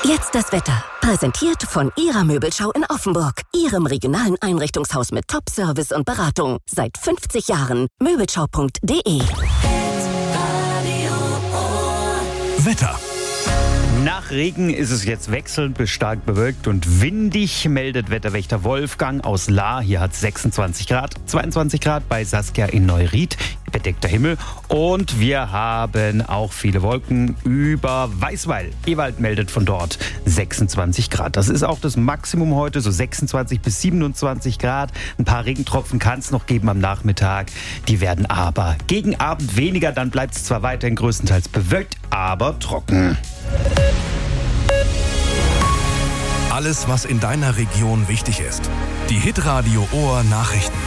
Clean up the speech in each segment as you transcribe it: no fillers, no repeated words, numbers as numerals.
Jetzt das Wetter. Präsentiert von Ihrer Möbelschau in Offenburg. Ihrem regionalen Einrichtungshaus mit Top-Service und Beratung. Seit 50 Jahren. Möbelschau.de. Wetter. Nach Regen ist es jetzt wechselnd bis stark bewölkt und windig, meldet Wetterwächter Wolfgang aus Lahr. Hier hat es 26 Grad, 22 Grad bei Saskia in Neuried, bedeckter Himmel. Und wir haben auch viele Wolken über Weißweil. Ewald meldet von dort 26 Grad. Das ist auch das Maximum heute, so 26 bis 27 Grad. Ein paar Regentropfen kann es noch geben am Nachmittag. Die werden aber gegen Abend weniger. Dann bleibt es zwar weiterhin größtenteils bewölkt, aber trocken. Alles, was in deiner Region wichtig ist. Die Hitradio Ohr Nachrichten.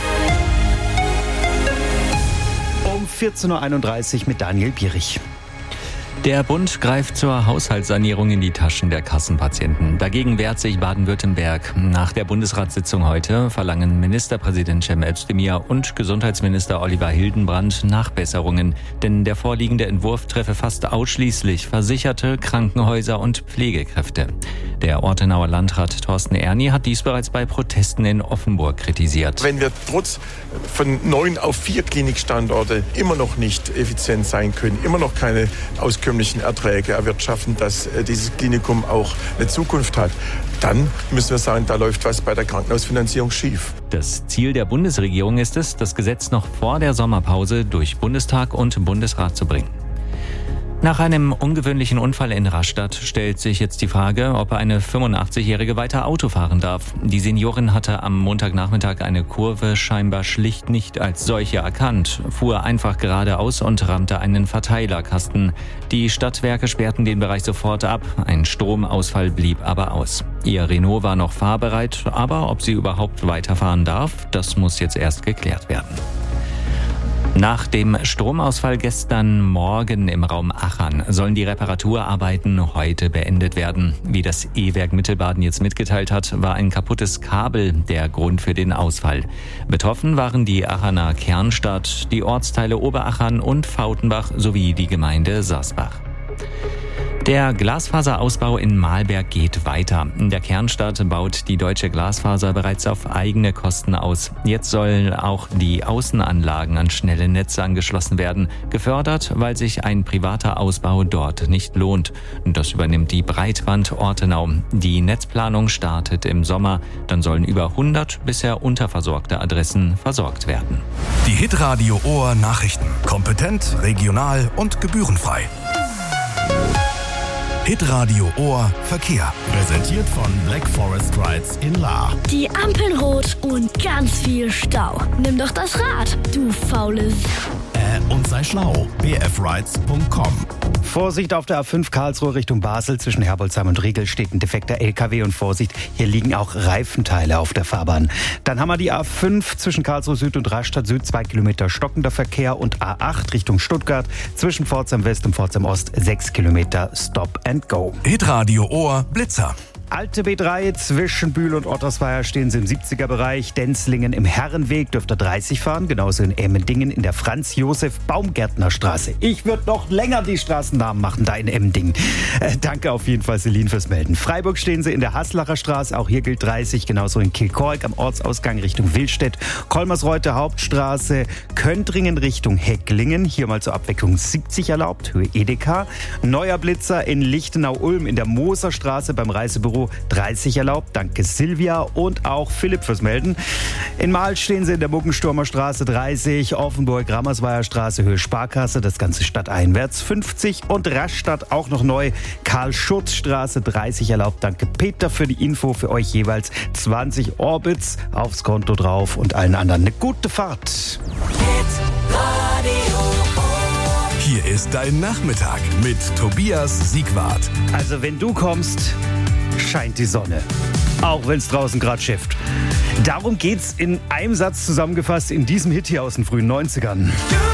Um 14.31 Uhr mit Daniel Bierich. Der Bund greift zur Haushaltssanierung in die Taschen der Kassenpatienten. Dagegen wehrt sich Baden-Württemberg. Nach der Bundesratssitzung heute verlangen Ministerpräsident Cem Özdemir und Gesundheitsminister Oliver Hildenbrand Nachbesserungen. Denn der vorliegende Entwurf treffe fast ausschließlich Versicherte, Krankenhäuser und Pflegekräfte. Der Ortenauer Landrat Thorsten Erni hat dies bereits bei Protesten in Offenburg kritisiert. Wenn wir trotz von 9 auf 4 Klinikstandorte immer noch nicht effizient sein können, immer noch keine auskömmlichen Erträge erwirtschaften, dass dieses Klinikum auch eine Zukunft hat, dann müssen wir sagen, da läuft was bei der Krankenhausfinanzierung schief. Das Ziel der Bundesregierung ist es, das Gesetz noch vor der Sommerpause durch Bundestag und Bundesrat zu bringen. Nach einem ungewöhnlichen Unfall in Rastatt stellt sich jetzt die Frage, ob eine 85-Jährige weiter Auto fahren darf. Die Seniorin hatte am Montagnachmittag eine Kurve scheinbar schlicht nicht als solche erkannt, fuhr einfach geradeaus und rammte einen Verteilerkasten. Die Stadtwerke sperrten den Bereich sofort ab, ein Stromausfall blieb aber aus. Ihr Renault war noch fahrbereit, aber ob sie überhaupt weiterfahren darf, das muss jetzt erst geklärt werden. Nach dem Stromausfall gestern Morgen im Raum Achern sollen die Reparaturarbeiten heute beendet werden. Wie das E-Werk Mittelbaden jetzt mitgeteilt hat, war ein kaputtes Kabel der Grund für den Ausfall. Betroffen waren die Acherner Kernstadt, die Ortsteile Oberachern und Fautenbach sowie die Gemeinde Sasbach. Der Glasfaserausbau in Mahlberg geht weiter. In der Kernstadt baut die Deutsche Glasfaser bereits auf eigene Kosten aus. Jetzt sollen auch die Außenanlagen an schnelle Netze angeschlossen werden. Gefördert, weil sich ein privater Ausbau dort nicht lohnt. Das übernimmt die Breitband Ortenau. Die Netzplanung startet im Sommer. Dann sollen über 100 bisher unterversorgte Adressen versorgt werden. Die Hitradio Ohr Nachrichten. Kompetent, regional und gebührenfrei. Hitradio Ohr Verkehr. Präsentiert von Black Forest Rides in Lahr. Die Ampeln rot und ganz viel Stau. Nimm doch das Rad, du faules. Und sei schlau. bfrides.com. Vorsicht auf der A5 Karlsruhe Richtung Basel. Zwischen Herbolzheim und Riegel steht ein defekter LKW und Vorsicht, hier liegen auch Reifenteile auf der Fahrbahn. Dann haben wir die A5 zwischen Karlsruhe Süd und Rastatt Süd, 2 Kilometer stockender Verkehr und A8 Richtung Stuttgart zwischen Pforzheim West und Pforzheim Ost 6 Kilometer Stop and Go. Hitradio Ohr Blitzer. Alte B3 zwischen Bühl und Ottersweier stehen Sie im 70er-Bereich. Denzlingen im Herrenweg dürft ihr 30 fahren. Genauso in Emmendingen in der Franz-Josef-Baumgärtner-Straße. Ich würde noch länger die Straßennamen machen da in Emmendingen. Danke auf jeden Fall, Celine, fürs Melden. Freiburg stehen Sie in der Haslacher Straße. Auch hier gilt 30. Genauso in Kilchorg am Ortsausgang Richtung Willstedt. Kolmersreuth Hauptstraße. Köntringen Richtung Hecklingen. Hier mal zur Abwechslung 70 erlaubt. Höhe Edeka. Neuer Blitzer in Lichtenau-Ulm in der Moserstraße beim Reisebüro 30 erlaubt. Danke Silvia und auch Philipp fürs Melden. In Mahl stehen Sie in der Muggensturmer Straße 30, Offenburg Rammersweier Straße Höhe Sparkasse, das Ganze stadteinwärts 50 und Rastatt auch noch neu Karl-Schurz-Straße 30 erlaubt. Danke Peter für die Info, für euch jeweils 20 Orbits aufs Konto drauf und allen anderen eine gute Fahrt. Hier ist dein Nachmittag mit Tobias Siegwart. Also wenn du kommst, scheint die Sonne. Auch wenn es draußen gerade schifft. Darum geht's in einem Satz zusammengefasst in diesem Hit hier aus den frühen 90ern.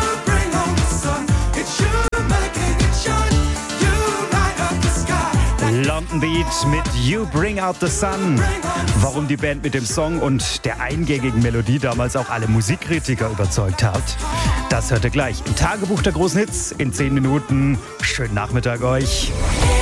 London Beat mit You Bring Out the Sun. Warum die Band mit dem Song und der eingängigen Melodie damals auch alle Musikkritiker überzeugt hat, das hört ihr gleich im Tagebuch der großen Hits in 10 Minuten. Schönen Nachmittag euch.